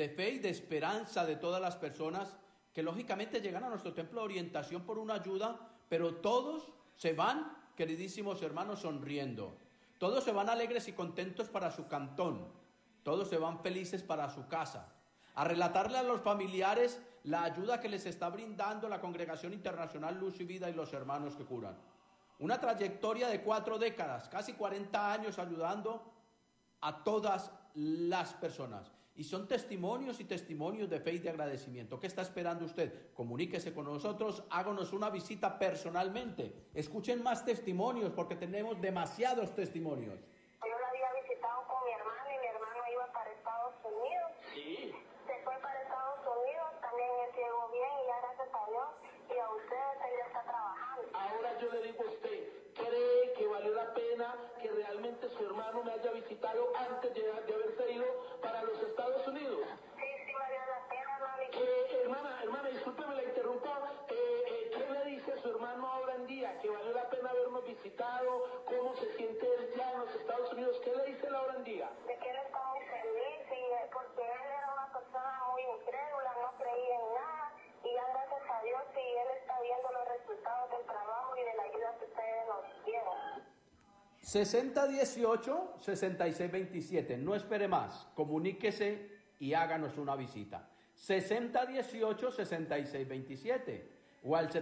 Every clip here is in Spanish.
de fe y de esperanza de todas las personas que lógicamente llegan a nuestro templo de orientación por una ayuda, pero todos se van, queridísimos hermanos, sonriendo. Todos se van alegres y contentos para su cantón. Todos se van felices para su casa. A relatarle a los familiares la ayuda que les está brindando la Congregación Internacional Luz y Vida y los hermanos que curan. Una trayectoria de 4 décadas, casi 40 años ayudando a todas las personas. Y son testimonios y testimonios de fe y de agradecimiento. ¿Qué está esperando usted? Comuníquese con nosotros, háganos una visita personalmente. Escuchen más testimonios porque tenemos demasiados testimonios. Yo la había visitado con mi hermano y mi hermano iba para Estados Unidos. Sí. Se fue para Estados Unidos, también él llegó bien y ya gracias a Dios y a ustedes él ya está trabajando. Ahora yo le digo a usted, ¿cree que valió la pena que realmente su hermano me haya visitado antes de haberse ido para los Estados Unidos? Sí, valió la pena, mami. Hermana, discúlpeme, la interrumpo. ¿Qué le dice su hermano ahora en día? ¿Que valió la pena habernos visitado? ¿Cómo se siente él ya en los Estados Unidos? ¿Qué le dice él ahora en día? De que él está muy feliz y porque él era una persona muy incrédula, no creía en nada y ya gracias a Dios sí, él está viendo los resultados del trabajo y de la ayuda que ustedes nos dieron. 6018-6627. No espere más. Comuníquese y háganos una visita. 6018-6627 o al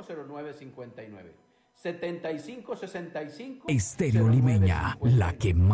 7565-0959. 7565 Estéreo Limeña, la que más